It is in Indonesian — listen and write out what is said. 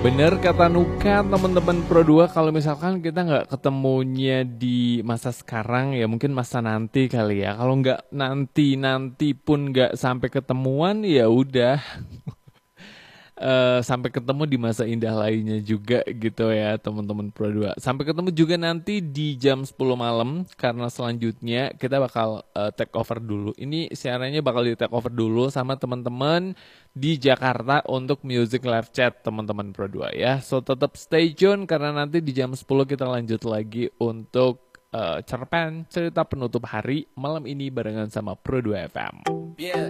Bener kata Nuka, teman-teman Pro 2, kalau misalkan kita nggak ketemunya di masa sekarang ya mungkin masa nanti kali ya. Kalau nggak nanti pun nggak sampai ketemuan ya udah, sampai ketemu di masa indah lainnya juga gitu ya teman-teman Pro 2. Sampai ketemu juga nanti di jam 10 malam karena selanjutnya kita bakal take over dulu. Ini siarannya bakal di take over dulu sama teman-teman di Jakarta untuk Music Live Chat teman-teman Pro 2 ya. So tetap stay tune karena nanti di jam 10 kita lanjut lagi untuk cerpen cerita penutup hari malam ini barengan sama Pro 2 FM.